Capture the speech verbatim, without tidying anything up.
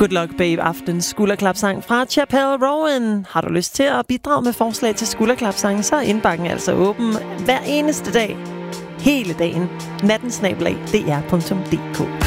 Good Luck Babe, aftens skulderklapsang fra Chappell Rowan. Har du lyst til at bidrage med forslag til skulderklapsang, så er indbakken altså åben hver eneste dag, hele dagen. natten snabel-a d r punktum d k.